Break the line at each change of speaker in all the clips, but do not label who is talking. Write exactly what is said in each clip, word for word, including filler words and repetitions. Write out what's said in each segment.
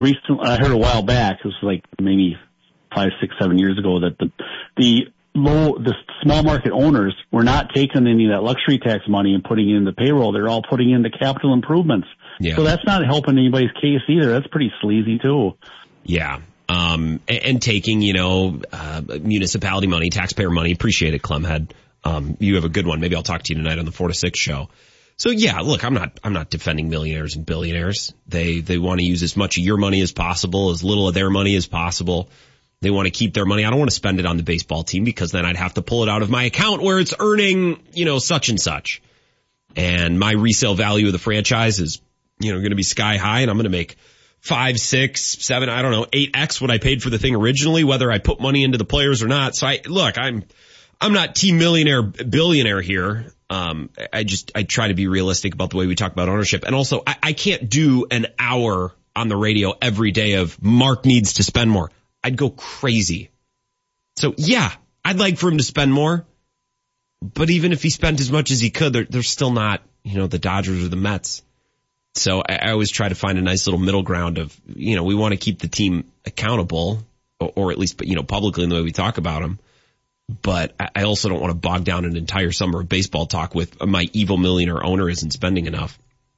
recently, I heard a while back, it was like maybe five, six, seven years ago, that the, the low, the small market owners were not taking any of that luxury tax money and putting it into payroll. They're all putting into capital improvements.
Yeah.
So that's not helping anybody's case either. That's pretty sleazy too.
Yeah. Um, and, and taking, you know, uh, municipality money, taxpayer money. Appreciate it, Clemhead. Um, you have a good one. Maybe I'll talk to you tonight on the four to six show. So yeah, look, I'm not, I'm not defending millionaires and billionaires. They, they want to use as much of your money as possible, as little of their money as possible. They want to keep their money. I don't want to spend it on the baseball team because then I'd have to pull it out of my account where it's earning, you know, such and such. And my resale value of the franchise is, you know, going to be sky high, and I'm going to make five, six, seven, I don't know, eight X what I paid for the thing originally, whether I put money into the players or not. So I, look, I'm, I'm not team millionaire, billionaire here. Um, I just, I try to be realistic about the way we talk about ownership. And also, I, I can't do an hour on the radio every day of Mark needs to spend more. I'd go crazy. So yeah, I'd like for him to spend more. But even if he spent as much as he could, they're, they're still not, you know, the Dodgers or the Mets. So I, I always try to find a nice little middle ground of, you know, we want to keep the team accountable, or, or at least, you know, publicly in the way we talk about them. But I, I also don't want to bog down an entire summer of baseball talk with my evil millionaire owner isn't spending enough.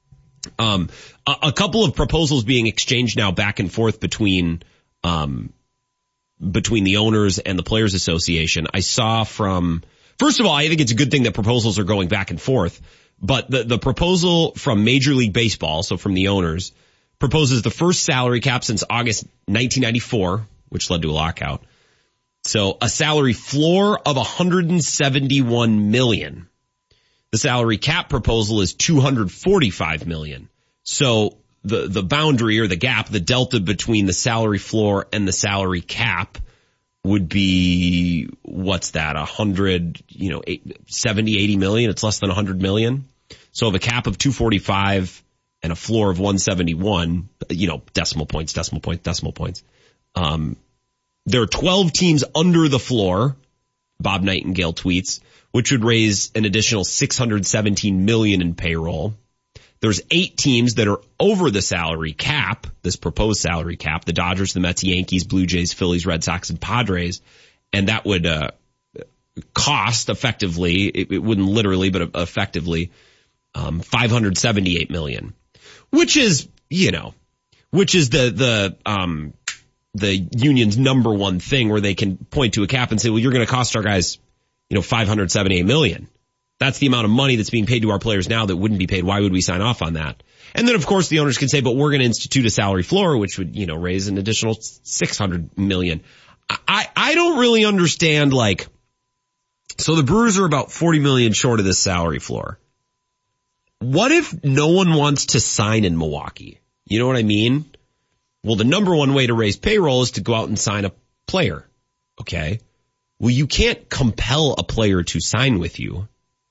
Um, a, a couple of proposals being exchanged now back and forth between, um, between the owners and the Players Association. I saw from, first of all, I think it's a good thing that proposals are going back and forth, but the, the proposal from Major League Baseball, so from the owners, proposes the first salary cap since August nineteen ninety-four, which led to a lockout. So a salary floor of one hundred seventy-one million dollars. The salary cap proposal is two hundred forty-five million dollars. So the, the boundary or the gap, the delta between the salary floor and the salary cap would be, what's that, a hundred, you know, eight, seventy, eighty million. It's less than a hundred million. So of a cap of two forty-five and a floor of one seventy-one, you know, decimal points, decimal points, decimal points. Um, there are twelve teams under the floor, Bob Nightingale tweets, which would raise an additional six hundred seventeen million in payroll. There's eight teams that are over the salary cap, this proposed salary cap, the Dodgers, the Mets, Yankees, Blue Jays, Phillies, Red Sox, and Padres. And that would uh cost effectively, it, it wouldn't literally, but effectively, um five hundred seventy-eight million dollars, which is, you know, which is the, the, um the union's number one thing where they can point to a cap and say, well, you're going to cost our guys, you know, five hundred seventy-eight million dollars. That's the amount of money that's being paid to our players now that wouldn't be paid. Why would we sign off on that? And then, of course, the owners can say, but we're going to institute a salary floor, which would, you know, raise an additional six hundred million dollars. I, I don't really understand, like, so the Brewers are about forty million dollars short of this salary floor. What if no one wants to sign in Milwaukee? You know what I mean? Well, the number one way to raise payroll is to go out and sign a player. Okay. Well, you can't compel a player to sign with you.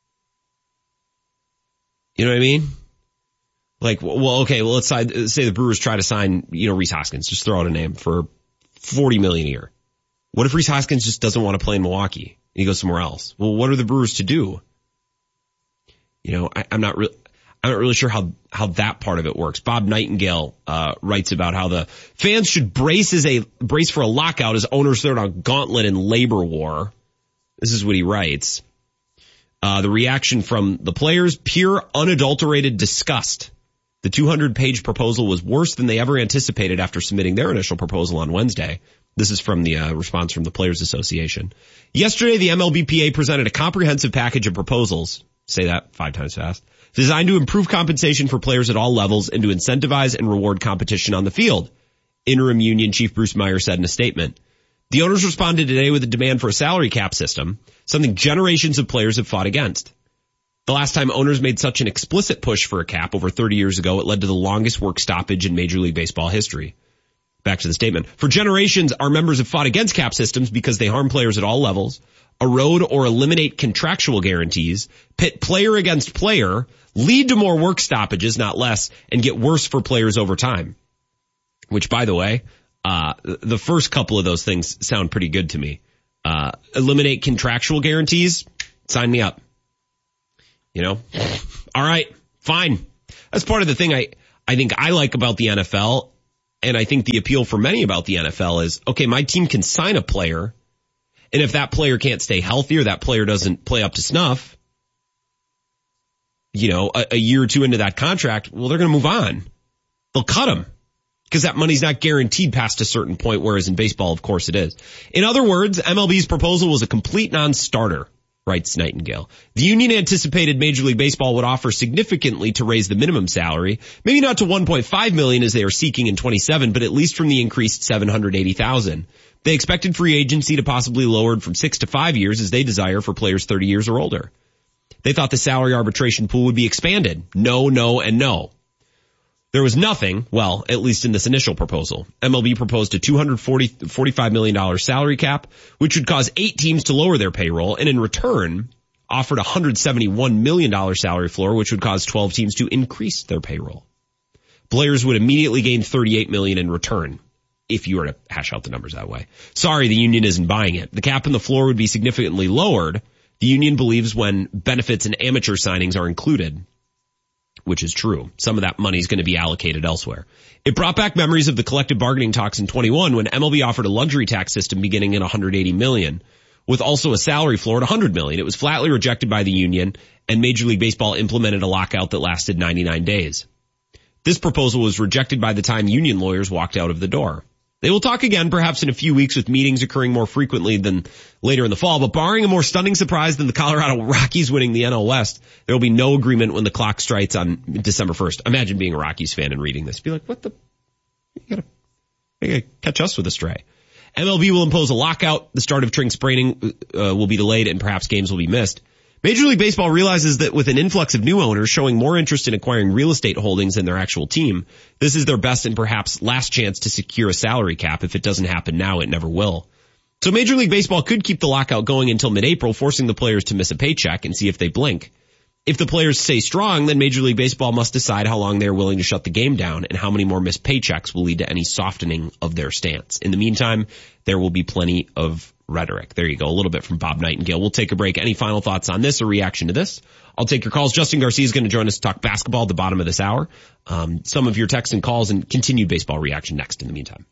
You know what I mean? Like, well, okay, well, let's say the Brewers try to sign, you know, Rhys Hoskins. Just throw out a name for forty million dollars a year. What if Rhys Hoskins just doesn't want to play in Milwaukee and he goes somewhere else? Well, what are the Brewers to do? You know, I, I'm not really, I'm not really sure how, how that part of it works. Bob Nightingale, uh, writes about how the fans should brace as a, brace for a lockout as owners throw on a gauntlet in labor war. This is what he writes. Uh, the reaction from the players, pure, unadulterated disgust. The two hundred page proposal was worse than they ever anticipated after submitting their initial proposal on Wednesday. This is from the uh, response from the Players Association. Yesterday, the M L B P A presented a comprehensive package of proposals, say that five times fast, designed to improve compensation for players at all levels and to incentivize and reward competition on the field. Interim Union Chief Bruce Meyer said in a statement. The owners responded today with a demand for a salary cap system, something generations of players have fought against. The last time owners made such an explicit push for a cap over thirty years ago, it led to the longest work stoppage in Major League Baseball history. Back to the statement. For generations, our members have fought against cap systems because they harm players at all levels, erode or eliminate contractual guarantees, pit player against player, lead to more work stoppages, not less, and get worse for players over time. Which, by the way, uh, the first couple of those things sound pretty good to me. Uh, eliminate contractual guarantees, sign me up. You know? All right, fine. That's part of the thing I, I think I like about the N F L. And I think the appeal for many about the N F L is, okay, my team can sign a player, and if that player can't stay healthy or that player doesn't play up to snuff, you know, a, a year or two into that contract, well, they're going to move on. They'll cut him because that money's not guaranteed past a certain point, whereas in baseball, of course, it is. In other words, M L B's proposal was a complete non-starter, writes Nightingale. The union anticipated Major League Baseball would offer significantly to raise the minimum salary, maybe not to one point five million dollars as they are seeking in twenty-seven, but at least from the increased seven hundred eighty thousand dollars. They expected free agency to possibly lowered from six to five years as they desire for players thirty years or older. They thought the salary arbitration pool would be expanded. No, no, and no. There was nothing, well, at least in this initial proposal. M L B proposed a two hundred forty-five million dollars salary cap, which would cause eight teams to lower their payroll, and in return, offered a one hundred seventy-one million dollars salary floor, which would cause twelve teams to increase their payroll. Players would immediately gain thirty-eight million dollars in return, if you were to hash out the numbers that way. Sorry, the union isn't buying it. The cap and the floor would be significantly lowered. The union believes when benefits and amateur signings are included, which is true. Some of that money is going to be allocated elsewhere. It brought back memories of the collective bargaining talks in twenty-one when M L B offered a luxury tax system beginning at one hundred eighty million dollars, with also a salary floor at one hundred million dollars. It was flatly rejected by the union, and Major League Baseball implemented a lockout that lasted ninety-nine days. This proposal was rejected by the time union lawyers walked out of the door. They will talk again, perhaps in a few weeks, with meetings occurring more frequently than later in the fall. But barring a more stunning surprise than the Colorado Rockies winning the N L West, there will be no agreement when the clock strikes on December first. Imagine being a Rockies fan and reading this. Be like, what the? You gotta, you gotta catch us with a stray. M L B will impose a lockout. The start of spring training uh, will be delayed, and perhaps games will be missed. Major League Baseball realizes that with an influx of new owners showing more interest in acquiring real estate holdings than their actual team, this is their best and perhaps last chance to secure a salary cap. If it doesn't happen now, it never will. So Major League Baseball could keep the lockout going until mid-April, forcing the players to miss a paycheck and see if they blink. If the players stay strong, then Major League Baseball must decide how long they are willing to shut the game down and how many more missed paychecks will lead to any softening of their stance. In the meantime, there will be plenty of rhetoric. There you go. A little bit from Bob Nightingale. We'll take a break. Any final thoughts on this or reaction to this? I'll take your calls. Justin Garcia is going to join us to talk basketball at the bottom of this hour. Um, some of your texts and calls and continued baseball reaction next in the meantime.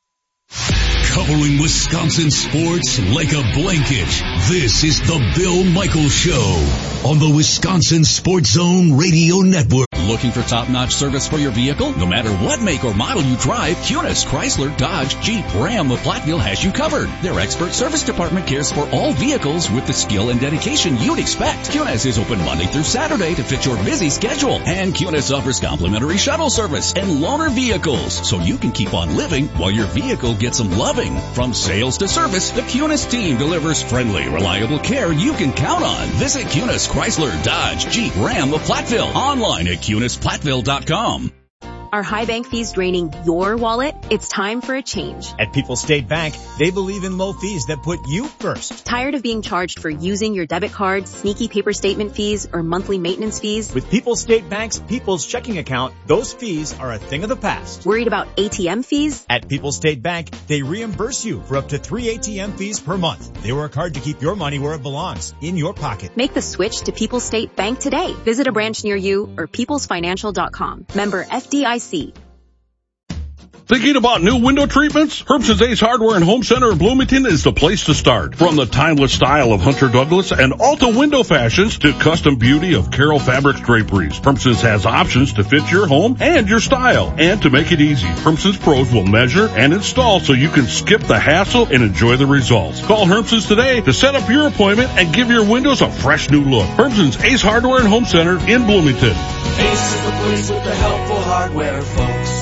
Covering Wisconsin sports like a blanket, this is the Bill Michaels Show on the Wisconsin Sports Zone Radio Network.
Looking for top-notch service for your vehicle? No matter what make or model you drive, Kunis, Chrysler, Dodge, Jeep, Ram of Platteville has you covered. Their expert service department cares for all vehicles with the skill and dedication you'd expect. Kunis is open Monday through Saturday to fit your busy schedule. And Kunis offers complimentary shuttle service and loaner vehicles, so you can keep on living while your vehicle gets some loving. From sales to service, the Kunis team delivers friendly, reliable care you can count on. Visit Kunis, Chrysler, Dodge, Jeep, Ram of Platteville. Online at Kunis Platteville dot com.
Are high bank fees draining your wallet? It's time for a change.
At People's State Bank, they believe in low fees that put you first.
Tired of being charged for using your debit card, sneaky paper statement fees, or monthly maintenance fees?
With People's State Bank's People's Checking Account, those fees are a thing of the past.
Worried about A T M fees?
At People's State Bank, they reimburse you for up to three A T M fees per month. They work hard to keep your money where it belongs, in your pocket.
Make the switch to People's State Bank today. Visit a branch near you or peoples financial dot com. Member F D I C.
Thinking about new window treatments? Herbst's Ace Hardware and Home Center in Bloomington is the place to start. From the timeless style of Hunter Douglas and Alta window fashions to custom beauty of Carroll Fabrics draperies, Herbst's has options to fit your home and your style. And to make it easy, Herbst's pros will measure and install so you can skip the hassle and enjoy the results. Call Herbst's today to set up your appointment and give your windows a fresh new look. Herbst's Ace Hardware and Home Center in Bloomington.
Ace is the place with the helpful hardware, folks.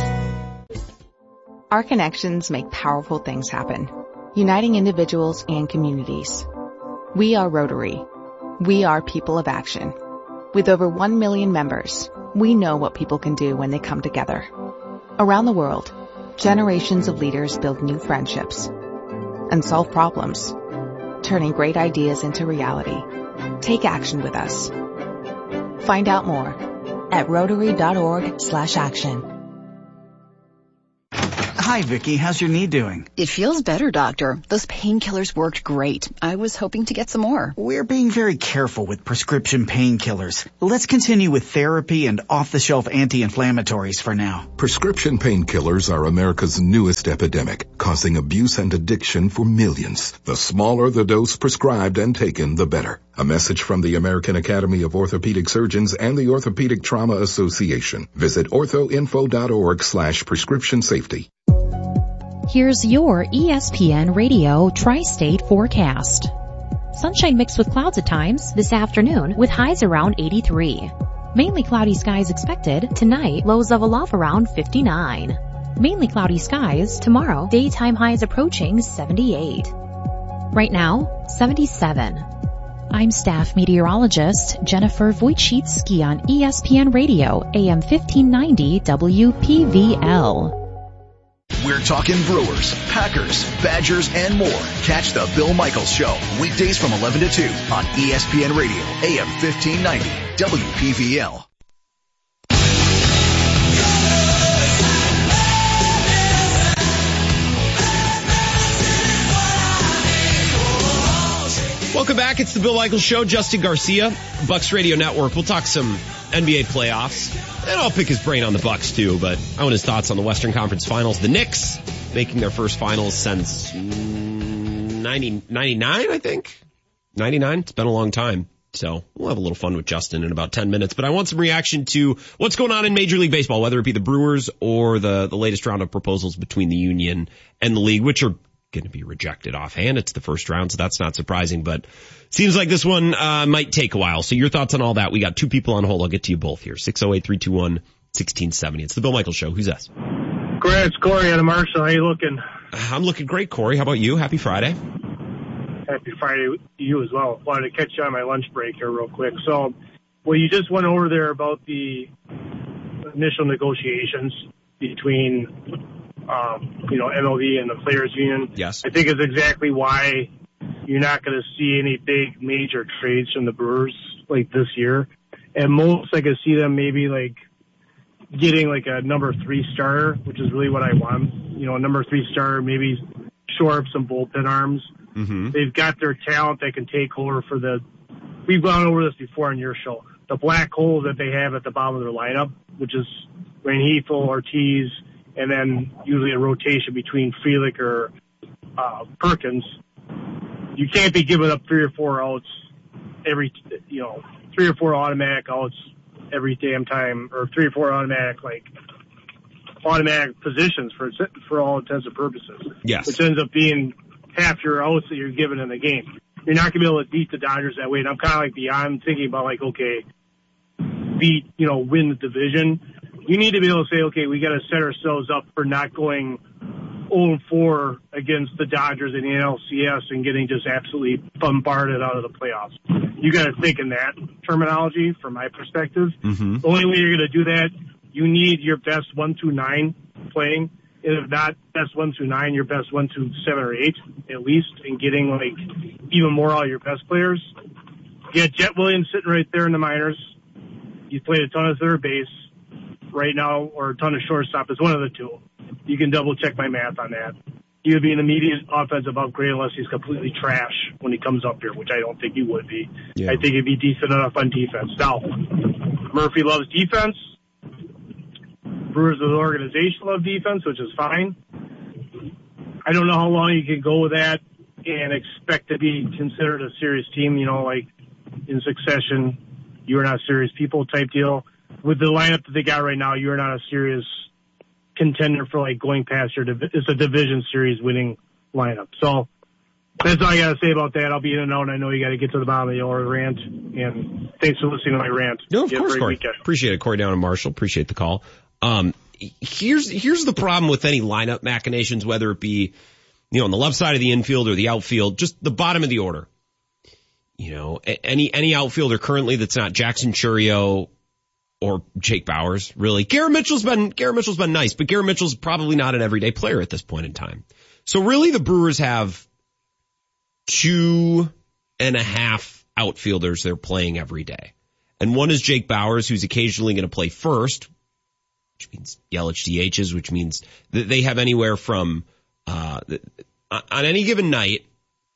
Our connections make powerful things happen, uniting individuals and communities. We are Rotary. We are people of action. With over one million members, we know what people can do when they come together. Around the world, generations of leaders build new friendships and solve problems, turning great ideas into reality. Take action with us. Find out more at rotary dot org slash action.
Hi, Vicky. How's your knee doing?
It feels better, doctor. Those painkillers worked great. I was hoping to get some more.
We're being very careful with prescription painkillers. Let's continue with therapy and off-the-shelf anti-inflammatories for now.
Prescription painkillers are America's newest epidemic, causing abuse and addiction for millions. The smaller the dose prescribed and taken, the better. A message from the American Academy of Orthopedic Surgeons and the Orthopedic Trauma Association. Visit orthoinfo.org slash prescription safety.
Here's your E S P N Radio Tri-State forecast. Sunshine mixed with clouds at times this afternoon with highs around eighty-three. Mainly cloudy skies expected tonight, lows level off around fifty-nine. Mainly cloudy skies tomorrow, daytime highs approaching seventy-eight. Right now, seventy-seven. I'm staff meteorologist Jennifer Wojcicki on E S P N Radio, A M fifteen ninety W P V L.
We're talking Brewers, Packers, Badgers, and more. Catch the Bill Michaels Show weekdays from eleven to two on E S P N Radio, A M fifteen ninety W P V L.
Welcome back. It's the Bill Michaels Show. Justin Garcia, Bucks Radio Network. We'll talk some N B A playoffs, and I'll pick his brain on the Bucks too, but I want his thoughts on the Western Conference Finals. The Knicks making their first finals since ninety, ninety-nine, I think. ninety-nine. It's been a long time. So we'll have a little fun with Justin in about ten minutes, but I want some reaction to what's going on in Major League Baseball, whether it be the Brewers or the, the latest round of proposals between the union and the league, which are going to be rejected offhand. It's the first round, so that's not surprising, but seems like this one uh might take a while. So your thoughts on all that? We got two people on hold. I'll get to you both here. six oh eight, three two one, one six seven oh. It's the Bill Michaels Show. Who's this?
Great, it's Corey out of Marshall. How you looking?
I'm looking great, Corey. How about you? Happy Friday.
Happy Friday to you as well. Wanted to catch you on my lunch break here real quick. So, well, you just went over there about the initial negotiations between Um, you know, M L B and the Players Union.
Yes.
I think is exactly why you're not going to see any big major trades from the Brewers like this year. And most I could see them maybe like getting like a number three starter, which is really what I want. You know, a number three starter, maybe shore up some bullpen arms.
Mm-hmm.
They've got their talent that can take over for the, we've gone over this before on your show, the black hole that they have at the bottom of their lineup, which is Rangel, Ortiz, and then usually a rotation between Frelick or uh, Perkins. You can't be giving up three or four outs every, you know, three or four automatic outs every damn time, or three or four automatic, like, automatic positions for for all intents and purposes.
Yes.
Which ends up being half your outs that you're given in the game. You're not going to be able to beat the Dodgers that way. And I'm kind of like beyond thinking about, like, okay, beat, you know, win the division. You need to be able to say, okay, we got to set ourselves up for not going oh and four against the Dodgers in the N L C S and getting just absolutely bombarded out of the playoffs. You got to think in that terminology from my perspective.
Mm-hmm.
The only way you're going to do that, you need your best one through nine playing. And if not best one through nine, your best one through seven or eight at least, and getting like even more out of your best players. You got Jet Williams sitting right there in the minors. He's played a ton of third base right now, or a ton of shortstop. Is one of the two. You can double check my math on that. He would be an immediate offensive upgrade unless he's completely trash when he comes up here, which I don't think he would be.
Yeah.
I think he'd be decent enough on defense. Now, Murphy loves defense. Brewers as an organization love defense, which is fine. I don't know how long you can go with that and expect to be considered a serious team, you know, like in succession, you are not serious people type deal. With the lineup that they got right now, you're not a serious contender for like going past your, div- it's a division series winning lineup. So that's all I got to say about that. I'll be in and out, and I know you got to get to the bottom of the hour rant. And thanks for listening to my rant.
No, of
Get
course, Corey. Weekend. Appreciate it, Corey down in Marshall. Appreciate the call. Um, here's, here's the problem with any lineup machinations, whether it be, you know, on the left side of the infield or the outfield, just the bottom of the order. You know, any, any outfielder currently that's not Jackson Chourio or Jake Bauers, really. Garrett Mitchell's been, Garrett Mitchell's been nice, but Garrett Mitchell's probably not an everyday player at this point in time. So really the Brewers have two and a half outfielders they're playing every day. And one is Jake Bauers, who's occasionally going to play first, which means Yelich D Hs, which means that they have anywhere from, uh, on any given night,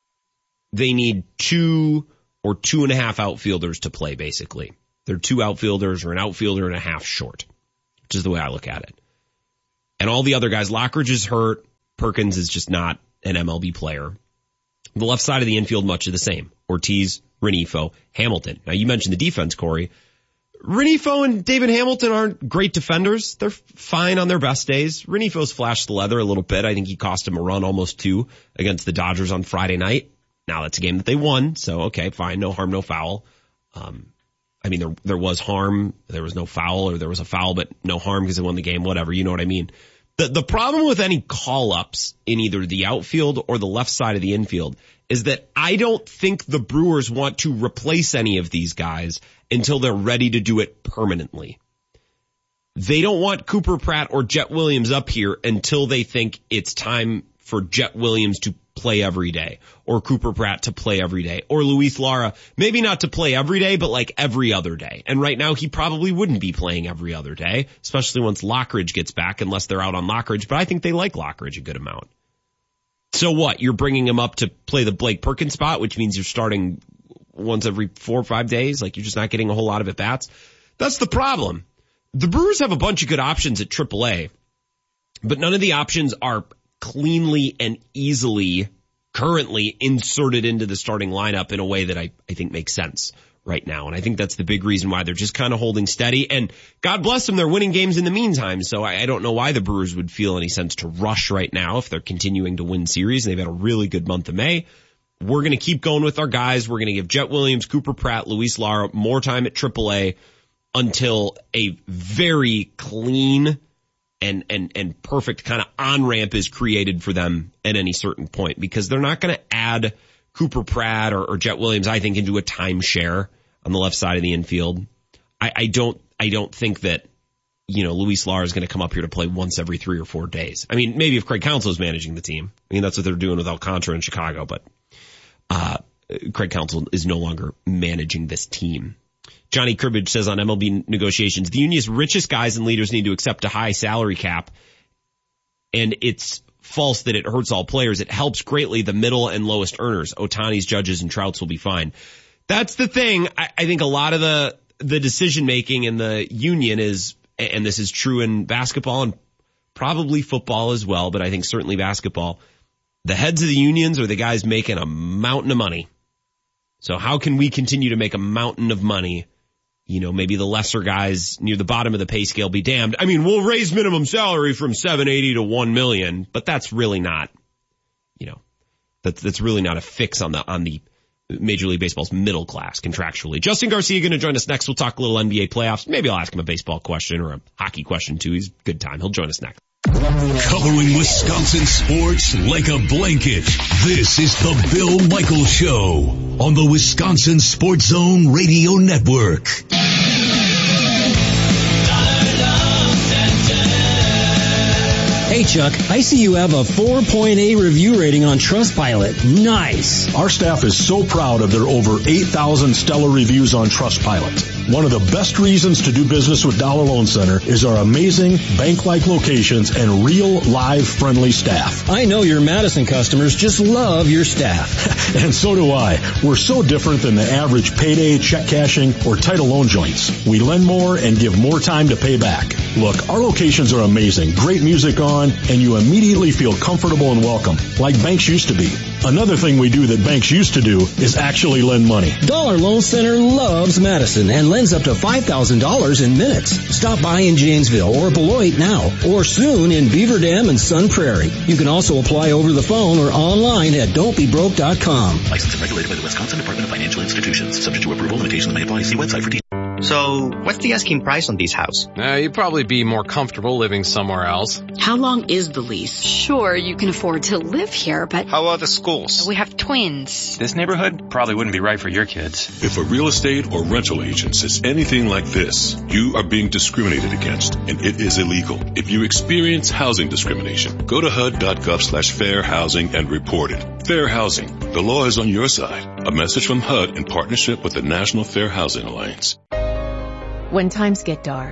they need two or two and a half outfielders to play, basically. They're two outfielders or an outfielder and a half short, which is the way I look at it. And all the other guys, Lockridge is hurt. Perkins is just not an M L B player. The left side of the infield, much of the same. Ortiz, Renifo, Hamilton. Now, you mentioned the defense, Corey. Renifo and David Hamilton aren't great defenders. They're fine on their best days. Renifo's flashed the leather a little bit. I think he cost him a run, almost two, against the Dodgers on Friday night. Now, that's a game that they won, so okay, fine, no harm, no foul. Um, I mean, there there was harm, there was no foul, or there was a foul, but no harm because they won the game, whatever, you know what I mean. The the problem with any call-ups in either the outfield or the left side of the infield is that I don't think the Brewers want to replace any of these guys until they're ready to do it permanently. They don't want Cooper Pratt or Jet Williams up here until they think it's time for Jet Williams to play every day, or Cooper Pratt to play every day, or Luis Lara, maybe not to play every day, but like every other day. And right now he probably wouldn't be playing every other day, especially once Lockridge gets back, unless they're out on Lockridge, but I think they like Lockridge a good amount. So what? You're bringing him up to play the Blake Perkins spot, which means you're starting once every four or five days, like you're just not getting a whole lot of at-bats. That's the problem. The Brewers have a bunch of good options at triple A, but none of the options are cleanly and easily currently inserted into the starting lineup in a way that I, I think makes sense right now. And I think that's the big reason why they're just kind of holding steady. And God bless them, they're winning games in the meantime. So I, I don't know why the Brewers would feel any sense to rush right now if they're continuing to win series. And they've had a really good month of May. We're going to keep going with our guys. We're going to give Jet Williams, Cooper Pratt, Luis Lara more time at triple A until a very clean and, and, and perfect kind of on-ramp is created for them at any certain point, because they're not going to add Cooper Pratt or, or Jet Williams, I think, into a timeshare on the left side of the infield. I, I don't, I don't think that, you know, Luis Lara is going to come up here to play once every three or four days. I mean, maybe if Craig Counsell is managing the team. I mean, that's what they're doing with Alcantara in Chicago, but, uh, Craig Counsell is no longer managing this team. Johnny Cribbage says on M L B negotiations, the union's richest guys and leaders need to accept a high salary cap, and it's false that it hurts all players. It helps greatly the middle and lowest earners. Ohtani's, Judges, and Trouts will be fine. That's the thing. I, I think a lot of the, the decision making in the union is, and this is true in basketball and probably football as well, but I think certainly basketball, the heads of the unions are the guys making a mountain of money. So how can we continue to make a mountain of money? You know, maybe the lesser guys near the bottom of the pay scale be damned. I mean, we'll raise minimum salary from seven eighty to one million, but that's really not, you know, that's, that's really not a fix on the, on the Major League Baseball's middle class contractually. Justin Garcia going to join us next. We'll talk a little N B A playoffs. Maybe I'll ask him a baseball question or a hockey question too. He's a good time. He'll join us next.
Covering Wisconsin sports like a blanket. This is the Bill Michaels Show on the Wisconsin Sports Zone Radio Network.
Hey Chuck, I see you have a four point eight review rating on Trustpilot. Nice.
Our staff is so proud of their over eight thousand stellar reviews on Trustpilot. One of the best reasons to do business with Dollar Loan Center is our amazing bank-like locations and real, live, friendly staff.
I know your Madison customers just love your staff.
And so do I. We're so different than the average payday, check cashing, or title loan joints. We lend more and give more time to pay back. Look, our locations are amazing. Great music on, and you immediately feel comfortable and welcome, like banks used to be. Another thing we do that banks used to do is actually lend money.
Dollar Loan Center loves Madison and lends up to five thousand dollars in minutes. Stop by in Janesville or Beloit now, or soon in Beaver Dam and Sun Prairie. You can also apply over the phone or online at don't be broke dot com.
Licensed and regulated by the Wisconsin Department of Financial Institutions. Subject to approval, limitations may apply. See website for details.
So, what's the asking price on these houses?
Uh, you'd probably be more comfortable living somewhere else.
How long is the lease?
Sure, you can afford to live here, but...
How are the schools?
We have twins.
This neighborhood probably wouldn't be right for your kids.
If a real estate or rental agent says anything like this, you are being discriminated against, and it is illegal. If you experience housing discrimination, go to H U D dot gov slash fair housing and report it. Fair Housing. The law is on your side. A message from H U D in partnership with the National Fair Housing Alliance.
When times get dark,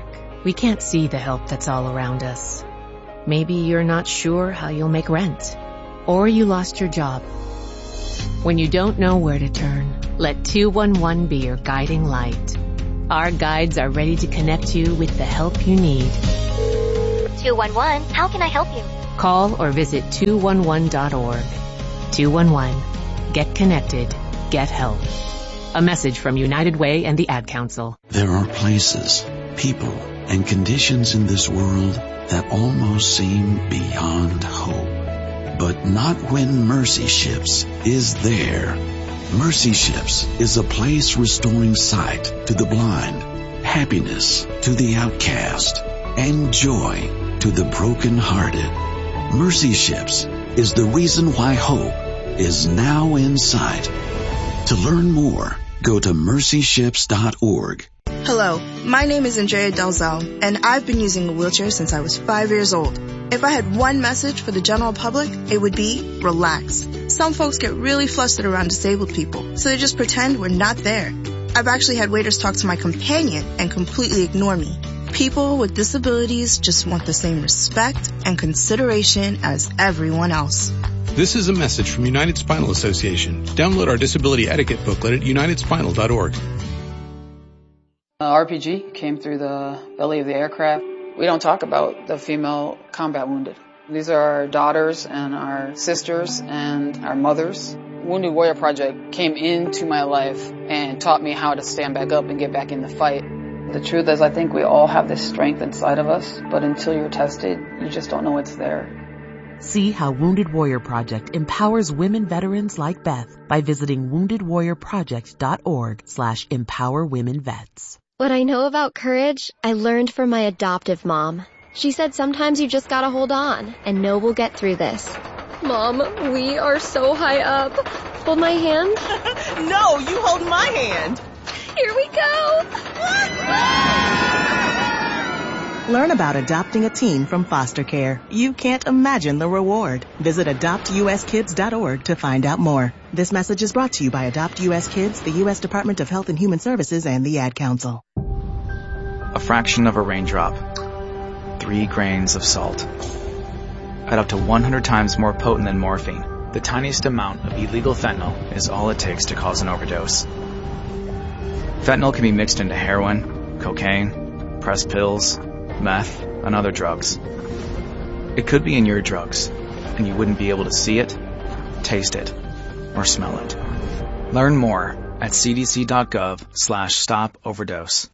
We can't see the help that's all around us. Maybe you're not sure how you'll make rent, or you lost your job. When you don't know where to turn, let two one one be your guiding light. Our guides are ready to connect you with the help you need.
two one one, how can I help you?
Call or visit two one one dot org. two one one. Get connected. Get help. A message from United Way and the Ad Council.
There are places, people, and conditions in this world that almost seem beyond hope. But not when Mercy Ships is there. Mercy Ships is a place restoring sight to the blind, happiness to the outcast, and joy to the brokenhearted. Mercy Ships is the reason why hope is now in sight. To learn more, go to mercy ships dot org.
Hello, my name is Andrea Dalzell, and I've been using a wheelchair since I was five years old. If I had one message for the general public, it would be relax. Some folks get really flustered around disabled people, so they just pretend we're not there. I've actually had waiters talk to my companion and completely ignore me. People with disabilities just want the same respect and consideration as everyone else.
This is a message from United Spinal Association. Download our disability etiquette booklet at united spinal dot org.
Uh, R P G came through the belly of the aircraft. We don't talk about the female combat wounded. These are our daughters and our sisters and our mothers. Wounded Warrior Project came into my life and taught me how to stand back up and get back in the fight. The truth is, I think we all have this strength inside of us, but until you're tested, you just don't know it's there.
See how Wounded Warrior Project empowers women veterans like Beth by visiting wounded warrior project dot org slash empower women vets.
What I know about courage, I learned from my adoptive mom. She said sometimes you just gotta hold on and know we'll get through this. Mom, we are so high up. Hold my hand.
No, you hold my hand.
Here we go.
Learn about adopting a teen from foster care. You can't imagine the reward. Visit adopt u s kids dot org to find out more. This message is brought to you by Adopt U S Kids, the U S Department of Health and Human Services, and the Ad Council.
A fraction of a raindrop. Three grains of salt. At up to one hundred times more potent than morphine, the tiniest amount of illegal fentanyl is all it takes to cause an overdose. Fentanyl can be mixed into heroin, cocaine, pressed pills, meth, and other drugs. It could be in your drugs, and you wouldn't be able to see it, taste it, or smell it. Learn more at c d c dot gov slash stop overdose.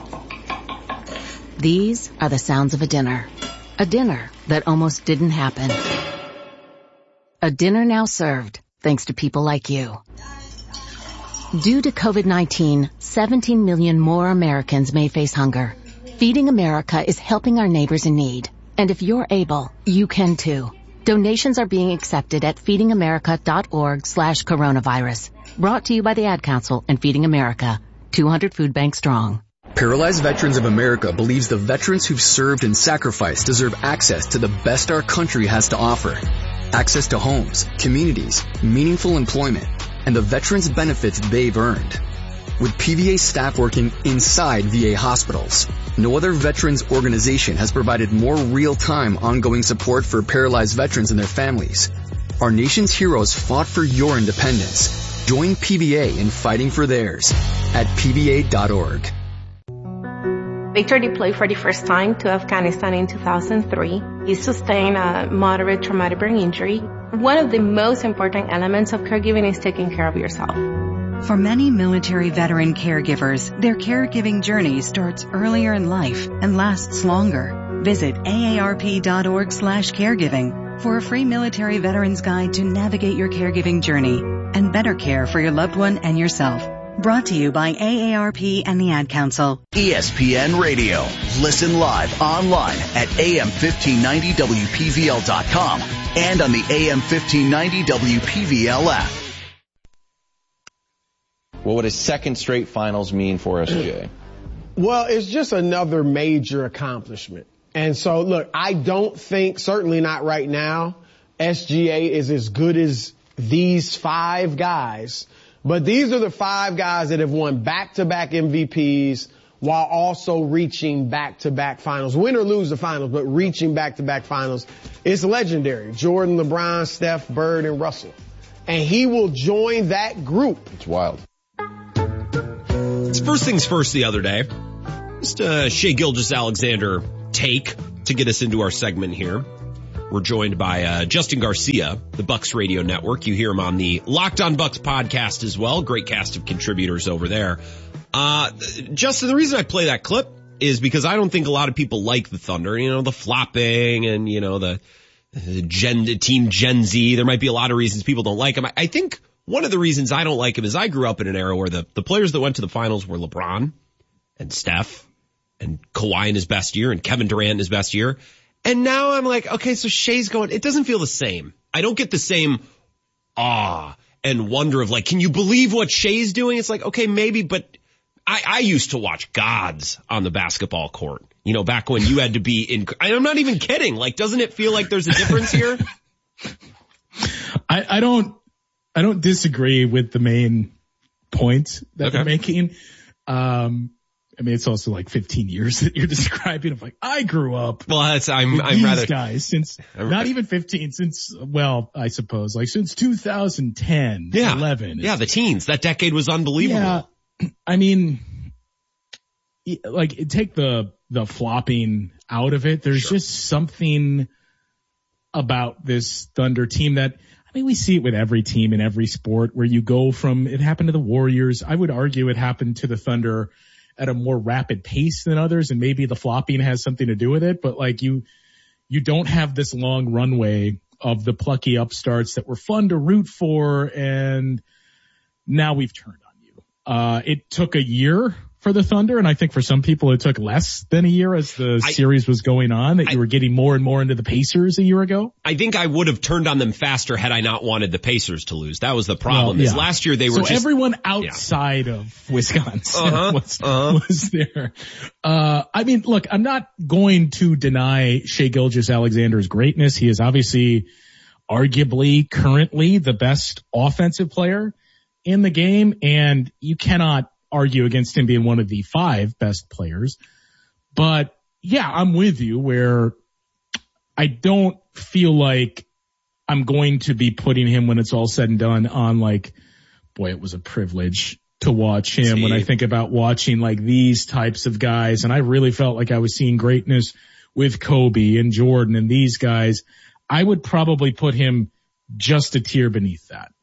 These are the sounds of a dinner. A dinner that almost didn't happen. A dinner now served, thanks to people like you. Due to COVID nineteen, seventeen million more Americans may face hunger. Feeding America is helping our neighbors in need. And if you're able, you can too. Donations are being accepted at feeding america dot org slash coronavirus. Brought to you by the Ad Council and Feeding America. two hundred food banks strong.
Paralyzed Veterans of America believes the veterans who've served and sacrificed deserve access to the best our country has to offer. Access to homes, communities, meaningful employment, and the veterans' benefits they've earned. With P V A staff working inside V A hospitals, no other veterans organization has provided more real-time ongoing support for paralyzed veterans and their families. Our nation's heroes fought for your independence. Join P V A in fighting for theirs at P V A dot org.
Victor deployed for the first time to Afghanistan in two thousand three. He sustained a moderate traumatic brain injury. One of the most important elements of caregiving is taking care of yourself.
For many military veteran caregivers, their caregiving journey starts earlier in life and lasts longer. Visit A A R P dot org slash caregiving for a free military veterans guide to navigate your caregiving journey and better care for your loved one and yourself. Brought to you by A A R P and the Ad Council.
E S P N Radio. Listen live online at A M fifteen ninety W P V L dot com and on the A M fifteen ninety W P V L app.
What would a second straight finals mean for S G A?
Well, it's just another major accomplishment. And so, look, I don't think, certainly not right now, S G A is as good as these five guys. But these are the five guys that have won back-to-back M V Ps, while also reaching back-to-back finals. Win or lose the finals, but reaching back-to-back finals. It's legendary. Jordan, LeBron, Steph, Bird, and Russell. And he will join that group.
It's wild.
It's first things first the other day. Just a Shai Gilgeous-Alexander take to get us into our segment here. We're joined by uh, Justin Garcia, the Bucks Radio Network. You hear him on the Locked on Bucks podcast as well. Great cast of contributors over there. Uh, Justin, the reason I play that clip is because I don't think a lot of people like the Thunder. You know, the flopping and, you know, the, the Gen, Team Gen Z. There might be a lot of reasons people don't like him. I, I think one of the reasons I don't like him is I grew up in an era where the, the players that went to the finals were LeBron and Steph and Kawhi in his best year and Kevin Durant in his best year. And now I'm like, okay, so Shai's going, it doesn't feel the same. I don't get the same awe and wonder of like, can you believe what Shai's doing? It's like, okay, maybe, but I, I used to watch gods on the basketball court, you know, back when you had to be in, I'm not even kidding. Like, doesn't it feel like there's a difference here?
I, I don't, I don't disagree with the main point that
okay.
you're making. Um, I mean, it's also like fifteen years that you're describing. Of like, I grew up.
Well, that's, I'm,
with
I'm
these
rather
guys since
I'm,
not even fifteen, since, well, I suppose like since two thousand ten,
yeah,
eleven.
Yeah. The teens, that decade was unbelievable.
Yeah. I mean, like take the, the flopping out of it. There's sure. just something about this Thunder team that, I mean, we see it with every team in every sport where you go from, it happened to the Warriors. I would argue it happened to the Thunder at a more rapid pace than others, and maybe the flopping has something to do with it, but like you, you don't have this long runway of the plucky upstarts that were fun to root for, and now we've turned on you. Uh, it took a year for the Thunder, and I think for some people it took less than a year as the I, series was going on, that I, you were getting more and more into the Pacers a year ago.
I think I would have turned on them faster had I not wanted the Pacers to lose. That was the problem. Well, yeah. Is last year they were
so
just...
everyone outside yeah. of Wisconsin
uh-huh,
was,
uh-huh.
was there. Uh, I mean, look, I'm not going to deny Shai Gilgeous-Alexander's greatness. He is obviously arguably currently the best offensive player in the game, and you cannot argue against him being one of the five best players. But yeah, I'm with you where I don't feel like I'm going to be putting him when it's all said and done on like, boy, it was a privilege to watch him. See. When I think about watching like these types of guys, and I really felt like I was seeing greatness with Kobe and Jordan and these guys, I would probably put him just a tier beneath that.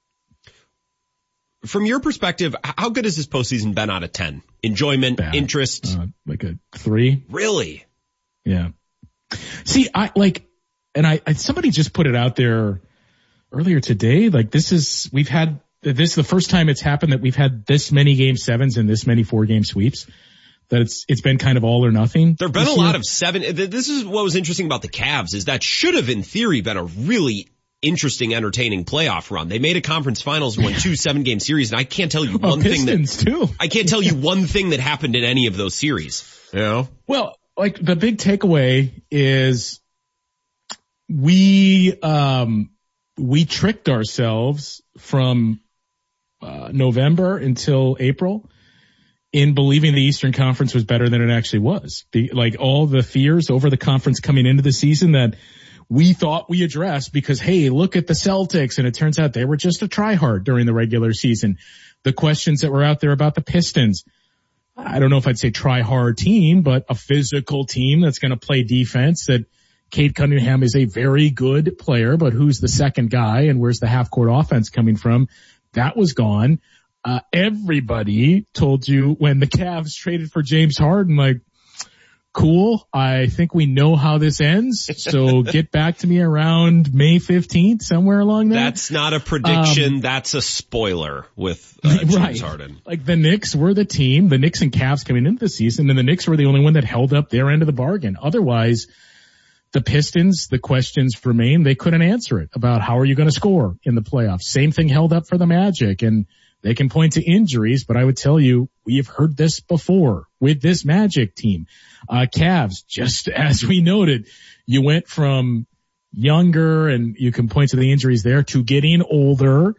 From your perspective, how good has this postseason been out of ten? Enjoyment, Bad. interest?
Uh, like a three.
Really?
Yeah. See, I like, and I, I, somebody just put it out there earlier today. Like this is, we've had, this is the first time it's happened that we've had this many game sevens and this many four game sweeps. That it's, it's been kind of all or nothing.
There've been a lot of seven. This is what was interesting about the Cavs is that should have in theory been a really interesting, entertaining playoff run. They made a conference finals and won two seven game series, and I can't tell you one
well,
thing that
too.
I can't tell you one thing that happened in any of those series. You know?
Well, like the big takeaway is we um we tricked ourselves from uh November until April in believing the Eastern Conference was better than it actually was. Be, like all the fears over the conference coming into the season that we thought we addressed because, hey, look at the Celtics. And it turns out they were just a try-hard during the regular season. The questions that were out there about the Pistons, I don't know if I'd say try-hard team, but a physical team that's going to play defense, that Cade Cunningham is a very good player, but who's the second guy and where's the half-court offense coming from? That was gone. Uh, everybody told you when the Cavs traded for James Harden, like, cool. I think we know how this ends. So get back to me around May fifteenth, somewhere along there.
That's not a prediction. Um, that's a spoiler with uh, James
right.
Harden.
Like the Knicks were the team, the Knicks and Cavs coming into the season, and the Knicks were the only one that held up their end of the bargain. Otherwise, the Pistons, the questions remain. They couldn't answer it about how are you going to score in the playoffs. Same thing held up for the Magic, and they can point to injuries, but I would tell you, we have heard this before with this Magic team. Uh, Cavs, just as we noted, you went from younger, and you can point to the injuries there, to getting older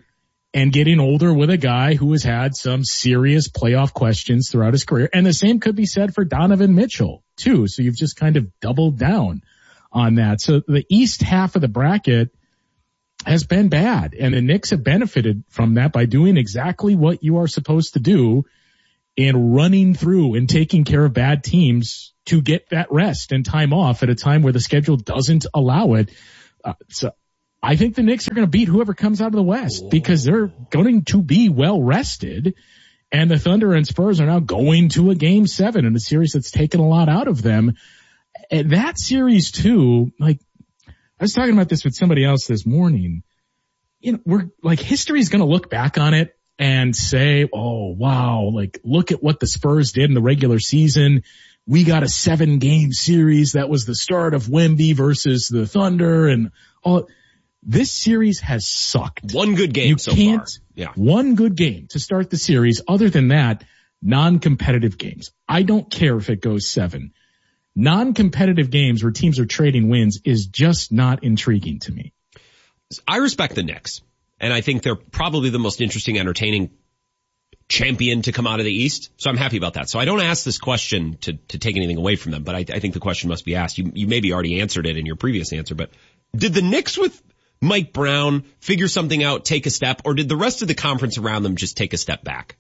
and getting older with a guy who has had some serious playoff questions throughout his career. And the same could be said for Donovan Mitchell too. So you've just kind of doubled down on that. So the East half of the bracket has been bad, and the Knicks have benefited from that by doing exactly what you are supposed to do and running through and taking care of bad teams to get that rest and time off at a time where the schedule doesn't allow it. Uh, so I think the Knicks are going to beat whoever comes out of the West because they're going to be well rested. And the Thunder and Spurs are now going to a game seven in a series that's taken a lot out of them. And that series too, like I was talking about this with somebody else this morning. You know, we're like history is going to look back on it and say, oh, wow, like look at what the Spurs did in the regular season. We got a seven game series. That was the start of Wemby versus the Thunder and all. This series has sucked.
One good game
you
so
can't,
far. Yeah.
One good game to start the series. Other than that, non-competitive games. I don't care if it goes seven. Non-competitive games where teams are trading wins is just not intriguing to me.
I respect the Knicks, and I think they're probably the most interesting, entertaining champion to come out of the East. So I'm happy about that. So I don't ask this question to, to take anything away from them, but I, I think the question must be asked. You, you maybe already answered it in your previous answer, but did the Knicks with Mike Brown figure something out, take a step, or did the rest of the conference around them just take a step back?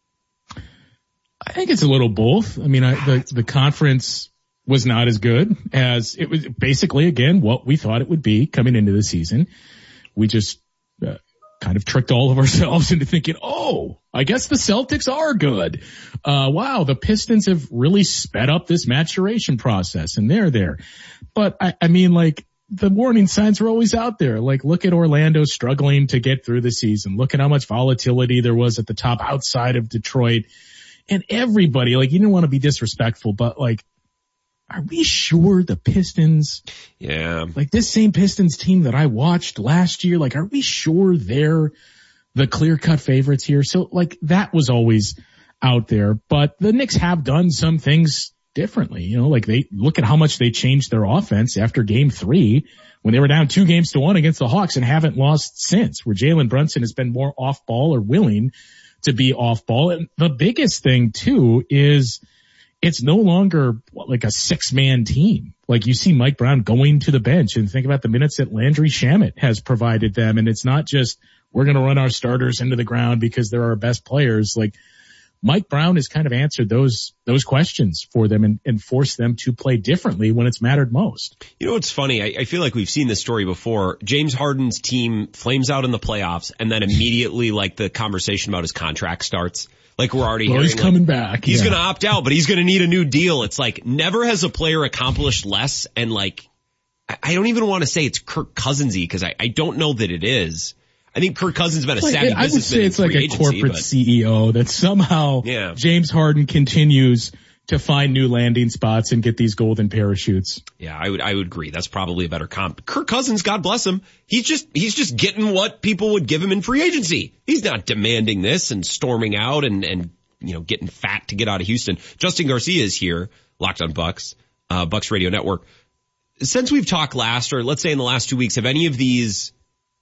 I think it's a little both. I mean, I, the, the conference was not as good as it was basically, again, what we thought it would be coming into the season. We just uh, kind of tricked all of ourselves into thinking, oh, I guess the Celtics are good. Uh, wow, the Pistons have really sped up this maturation process and they're there. But I, I mean, like, the warning signs are always out there. Like, look at Orlando struggling to get through the season. Look at how much volatility there was at the top outside of Detroit. And everybody, like, you didn't want to be disrespectful, but like, are we sure the Pistons,
yeah,
like this same Pistons team that I watched last year, like, are we sure they're the clear-cut favorites here? So like, that was always out there, but the Knicks have done some things differently. You know, like they look at how much they changed their offense after game three when they were down two games to one against the Hawks and haven't lost since, where Jalen Brunson has been more off ball or willing to be off ball. And the biggest thing too is it's no longer like a six man team. Like you see Mike Brown going to the bench and think about the minutes that Landry Shamet has provided them. And it's not just we're going to run our starters into the ground because they're our best players. Like Mike Brown has kind of answered those, those questions for them and, and forced them to play differently when it's mattered most.
You know, what's funny. I, I feel like we've seen this story before. James Harden's team flames out in the playoffs and then immediately like the conversation about his contract starts. Like we're already
well,
hearing.
He's coming
like,
back.
He's
yeah.
going to opt out, but he's going to need a new deal. It's like never has a player accomplished less. And like, I, I don't even want to say it's Kirk Cousins-y because I, I don't know that it is. I think Kirk Cousins has been a
like,
savvy
I would say it's like a
agency,
corporate
but,
C E O that somehow
yeah.
James Harden continues to find new landing spots and get these golden parachutes.
Yeah, I would, I would agree. That's probably a better comp. Kirk Cousins, God bless him. He's just, he's just getting what people would give him in free agency. He's not demanding this and storming out and, and, you know, getting fat to get out of Houston. Justin Garcia is here, Locked on Bucks, uh, Bucks Radio Network. Since we've talked last, or let's say in the last two weeks, have any of these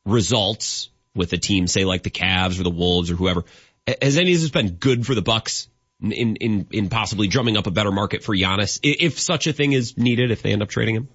results with a team, say like the Cavs or the Wolves or whoever, has any of this been good for the Bucks in, in, in possibly drumming up a better market for Giannis, if such a thing is needed, if they end up trading him?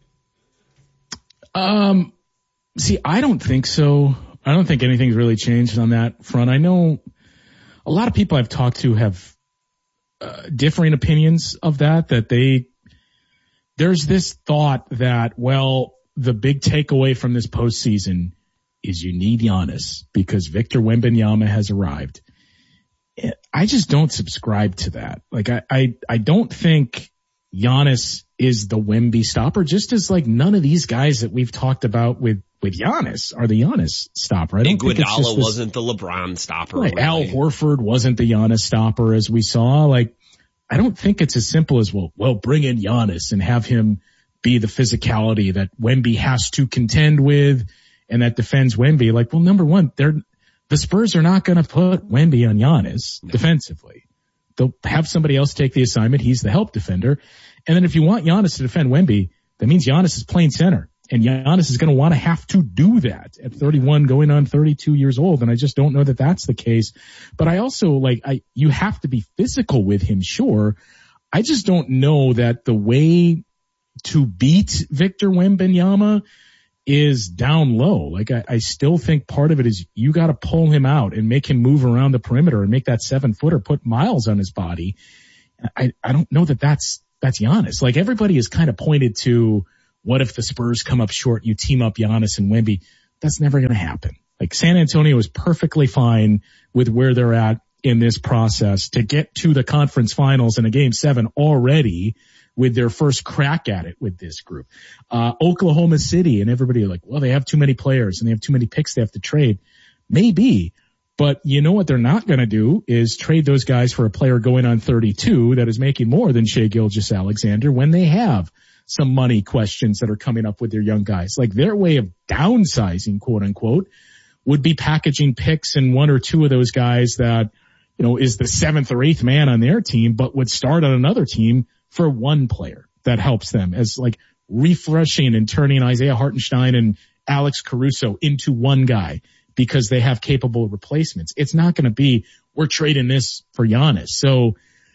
Um, see, I don't think so. I don't think anything's really changed on that front. I know a lot of people I've talked to have uh, differing opinions of that, that they, there's this thought that, well, the big takeaway from this postseason is you need Giannis because Victor Wembanyama has arrived. I just don't subscribe to that. Like I, I, I don't think Giannis is the Wemby stopper, just as like none of these guys that we've talked about with, with Giannis are the Giannis stopper. I don't think
Iguodala wasn't the LeBron stopper.
Right, really. Al Horford wasn't the Giannis stopper as we saw. Like, I don't think it's as simple as, well, well, bring in Giannis and have him be the physicality that Wemby has to contend with and that defends Wemby. Like, well, number one, they're, the Spurs are not going to put Wemby on Giannis no. defensively. They'll have somebody else take the assignment. He's the help defender. And then if you want Giannis to defend Wemby, that means Giannis is playing center. And Giannis is going to want to have to do that at thirty-one, going on thirty-two years old. And I just don't know that that's the case. But I also, like, I, you have to be physical with him, sure. I just don't know that the way to beat Victor Wembanyama is down low. Like, I, I still think part of it is you got to pull him out and make him move around the perimeter and make that seven footer put miles on his body. I, I don't know that that's, that's Giannis. Like, everybody has kind of pointed to, what if the Spurs come up short, you team up Giannis and Wemby? That's never going to happen. Like, San Antonio is perfectly fine with where they're at in this process to get to the conference finals in a game seven already with their first crack at it with this group. Uh, Oklahoma City and everybody are like, well, they have too many players and they have too many picks they have to trade. Maybe. But you know what they're not going to do is trade those guys for a player going on thirty-two that is making more than Shai Gilgeous-Alexander when they have some money questions that are coming up with their young guys. Like, their way of downsizing, quote unquote, would be packaging picks in one or two of those guys that, you know, is the seventh or eighth man on their team, but would start on another team for one player that helps them, as like refreshing and turning Isaiah Hartenstein and Alex Caruso into one guy because they have capable replacements. It's not going to be, we're trading this for Giannis. So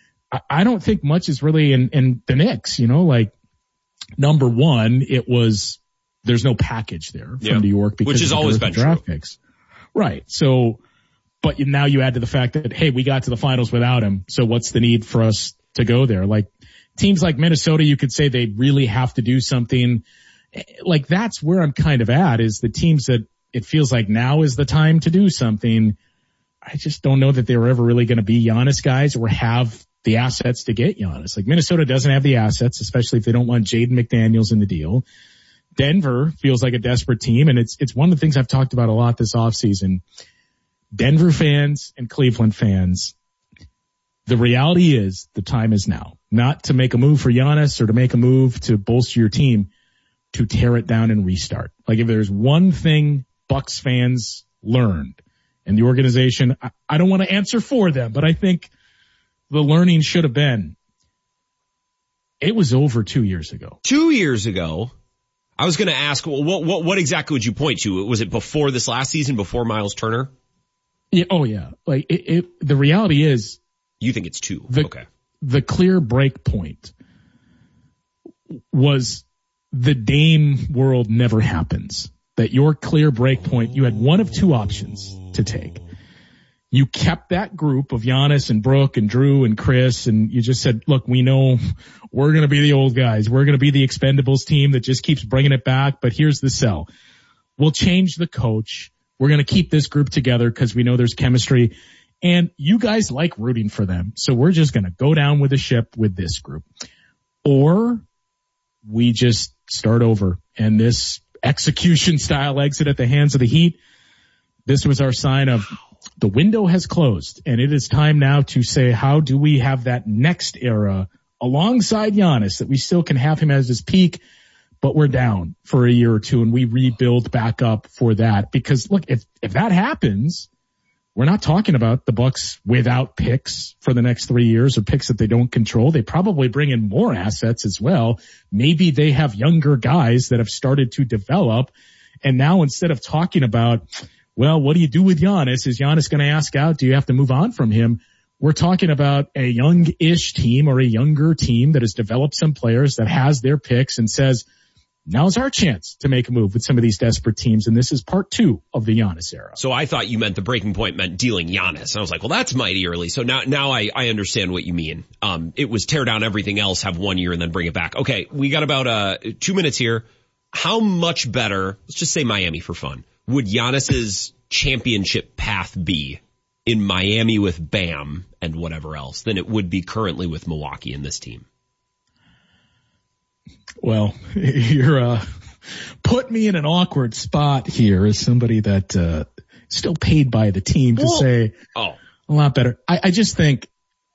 I don't think much is really in, in the Knicks, you know, like, number one, it was, there's no package there from
yeah.
New York because
which has always been
draft
true.
Picks. Right. So, but now you add to the fact that, hey, we got to the finals without him. So what's the need for us to go there? Like, teams like Minnesota, you could say they really have to do something. Like, that's where I'm kind of at, is the teams that it feels like now is the time to do something. I just don't know that they were ever really going to be Giannis guys or have the assets to get Giannis. Like, Minnesota doesn't have the assets, especially if they don't want Jaden McDaniels in the deal. Denver feels like a desperate team, and it's it's one of the things I've talked about a lot this offseason. Denver fans and Cleveland fans, the reality is the time is now. Not to make a move for Giannis or to make a move to bolster your team, to tear it down and restart. Like, if there's one thing Bucks fans learned, and the organization, I, I don't want to answer for them, but I think the learning should have been, it was over two years ago.
Two years ago, I was going to ask, well, what, what, what exactly would you point to? Was it before this last season, before Miles Turner?
Yeah. Oh yeah. Like, it, it, the reality is,
you think it's two.
The,
okay.
The clear break point was the Dame world never happens. That your clear break point, you had one of two options to take. You kept that group of Giannis and Brooke and Drew and Chris, and you just said, look, we know we're going to be the old guys. We're going to be the Expendables team that just keeps bringing it back, but here's the sell. We'll change the coach. We're going to keep this group together because we know there's chemistry, and you guys like rooting for them. So we're just going to go down with the ship with this group. Or we just start over, and this execution style exit at the hands of the Heat, this was our sign of, the window has closed, and it is time now to say, how do we have that next era alongside Giannis, that we still can have him as his peak, but we're down for a year or two and we rebuild back up for that? Because look, if, if that happens, we're not talking about the Bucks without picks for the next three years or picks that they don't control. They probably bring in more assets as well. Maybe they have younger guys that have started to develop. And now, instead of talking about, well, what do you do with Giannis? Is Giannis going to ask out? Do you have to move on from him? We're talking about a young-ish team or a younger team that has developed some players, that has their picks and says, now's our chance to make a move with some of these desperate teams. And this is part two of the Giannis era.
So I thought you meant the breaking point meant dealing Giannis. And I was like, well, that's mighty early. So now, now I, I understand what you mean. Um, it was tear down everything else, have one year and then bring it back. Okay. We got about, uh, two minutes here. How much better, let's just say Miami for fun, would Giannis's championship path be in Miami with Bam and whatever else than it would be currently with Milwaukee in this team?
Well, you're, uh, put me in an awkward spot here as somebody that, uh, still paid by the team to Whoa. say
oh.
a lot better. I, I just think,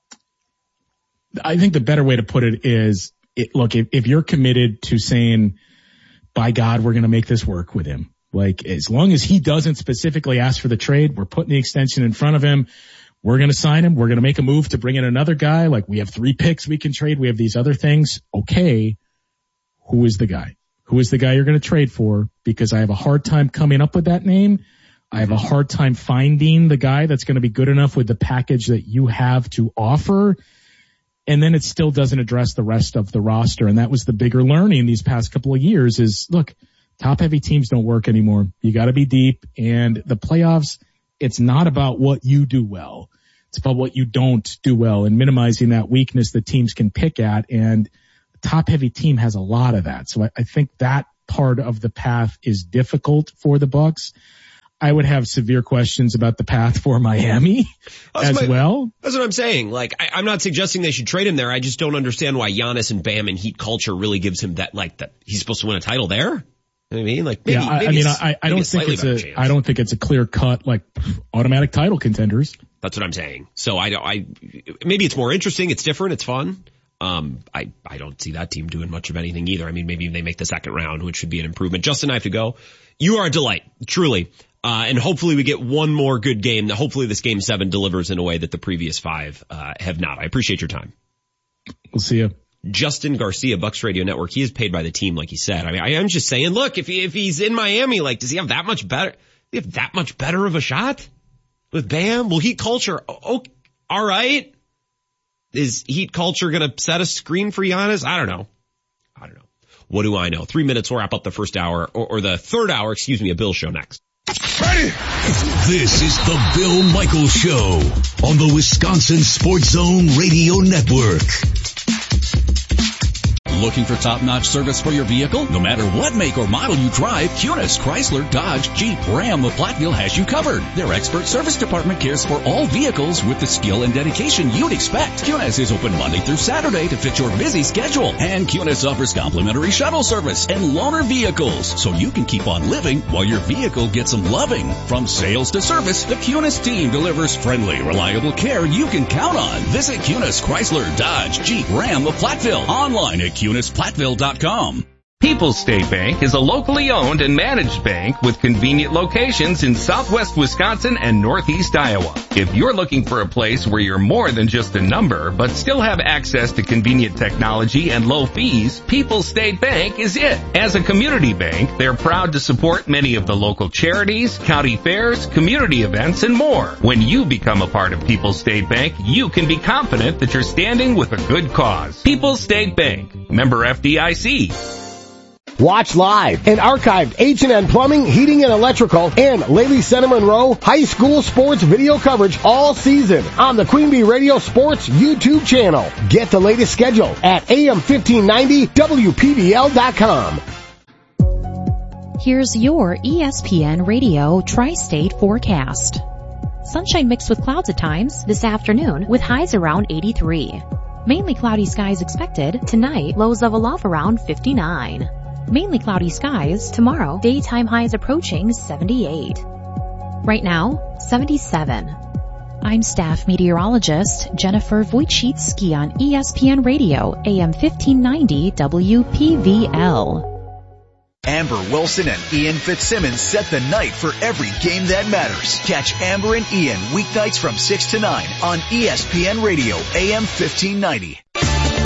I think the better way to put it is, it, look, if, if you're committed to saying, by God, we're going to make this work with him. Like, as long as he doesn't specifically ask for the trade, we're putting the extension in front of him. We're going to sign him. We're going to make a move to bring in another guy. Like, we have three picks we can trade. We have these other things. Okay. Who is the guy? who is the guy you're going to trade for, because I have a hard time coming up with that name. I have a hard time finding the guy that's going to be good enough with the package that you have to offer. And then it still doesn't address the rest of the roster. And that was the bigger learning these past couple of years is, look, top-heavy teams don't work anymore. You got to be deep. And the playoffs, it's not about what you do well. It's about what you don't do well and minimizing that weakness that teams can pick at. And the top-heavy team has a lot of that. So I, I think that part of the path is difficult for the Bucks. I would have severe questions about the path for Miami as
my,
well.
That's what I'm saying. Like, I, I'm not suggesting they should trade him there. I just don't understand why Giannis and Bam and Heat culture really gives him that, like, that he's supposed to win a title there. You know what I mean? Like, maybe,
yeah, I,
maybe
I mean, I, I don't
a
think it's a,
chance.
I don't think it's a clear cut, like, automatic title contenders.
That's what I'm saying. So I don't, I, maybe it's more interesting. It's different. It's fun. Um, I, I don't see that team doing much of anything either. I mean, maybe they make the second round, which would be an improvement. Justin, I have to go. You are a delight, truly. Uh, and hopefully we get one more good game. Hopefully this game seven delivers in a way that the previous five, uh, have not. I appreciate your time.
We'll see you.
Justin Garcia, Bucks Radio Network. He is paid by the team, like he said. I mean, I am just saying, look, if he, if he's in Miami, like, does he have that much better, does he have that much better of a shot with Bam? Will Heat culture, oh, all right. Is Heat culture going to set a screen for Giannis? I don't know. I don't know. What do I know? Three minutes, we'll wrap up the first hour, or, or the third hour, excuse me, a Bill show next.
Ready? This is the Bill Michaels Show on the Wisconsin Sports Zone Radio Network.
Looking for top-notch service for your vehicle? No matter what make or model you drive, Kunis, Chrysler, Dodge, Jeep, Ram, of Platteville has you covered. Their expert service department cares for all vehicles with the skill and dedication you'd expect. Kunis is open Monday through Saturday to fit your busy schedule. And Kunis offers complimentary shuttle service and loaner vehicles, so you can keep on living while your vehicle gets some loving. From sales to service, the Kunis team delivers friendly, reliable care you can count on. Visit Kunis, Chrysler, Dodge, Jeep, Ram, of Platteville. Online at Kunis Platteville dot com.
People's State Bank is a locally owned and managed bank with convenient locations in southwest Wisconsin and northeast Iowa. If you're looking for a place where you're more than just a number, but still have access to convenient technology and low fees, People's State Bank is it. As a community bank, they're proud to support many of the local charities, county fairs, community events, and more. When you become a part of People's State Bank, you can be confident that you're standing with a good cause. People's State Bank, member F D I C.
Watch live and archived H and N Plumbing, Heating and Electrical, and Lady Center Monroe high school sports video coverage all season on the Queen Bee Radio Sports YouTube channel. Get the latest schedule at A M fifteen ninety W P B L dot com.
Here's your E S P N Radio Tri-State forecast. Sunshine mixed with clouds at times this afternoon with highs around eighty-three. Mainly cloudy skies expected tonight, lows level off around fifty-nine. Mainly cloudy skies tomorrow, daytime highs approaching seventy-eight. Right now, seventy-seven. I'm staff meteorologist Jennifer Wojcicki on E S P N Radio, A M fifteen ninety W P V L.
Amber Wilson and Ian Fitzsimmons set the night for every game that matters. Catch Amber and Ian weeknights from six to nine on E S P N Radio, A M fifteen ninety.